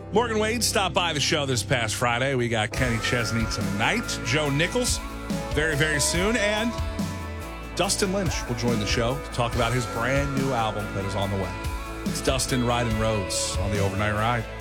Morgan Wade stopped by the show this past Friday. We got Kenny Chesney tonight, Joe Nichols very, very soon, and Dustin Lynch will join the show to talk about his brand new album that is on the way. It's Dustin riding roads on the Overnight Ride.